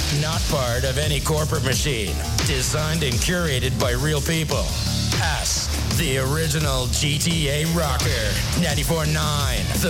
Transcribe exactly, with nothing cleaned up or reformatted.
Not part of any corporate machine. Designed and curated by real people. Us, the original G T A rocker. ninety-four point nine, The